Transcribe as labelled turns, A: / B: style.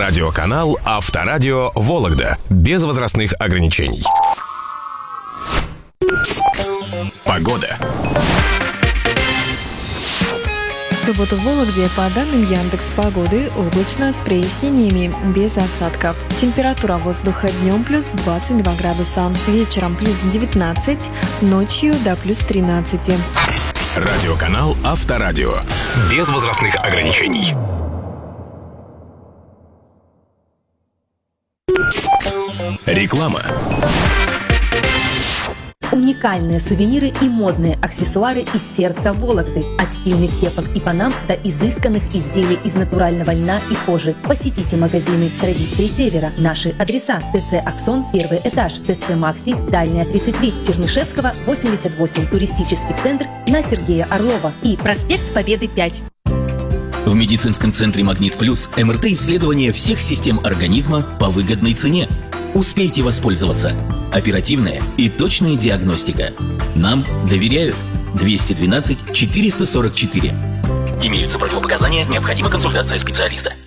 A: Радиоканал Авторадио Вологда. Без возрастных ограничений. Погода.
B: В субботу в Вологде, по данным Яндекс.Погоды, облачно с прояснениями, без осадков. Температура воздуха днем плюс 22 градуса, вечером плюс 19, ночью до плюс 13.
A: Радиоканал Авторадио. Без возрастных ограничений. Реклама.
C: Уникальные сувениры и модные аксессуары из сердца Вологды. От стильных кепок и панам до изысканных изделий из натурального льна и кожи. Посетите магазины «Традиции Севера». Наши адреса: ТЦ «Аксон», первый этаж, ТЦ «Макси», Дальняя, 33, Чернышевского, 88, туристический центр на Сергея Орлова и проспект Победы, 5.
D: В медицинском центре «Магнит Плюс» МРТ-исследование всех систем организма по выгодной цене. Успейте воспользоваться. Оперативная и точная диагностика. Нам доверяют. 212 444. Имеются противопоказания, необходима консультация специалиста.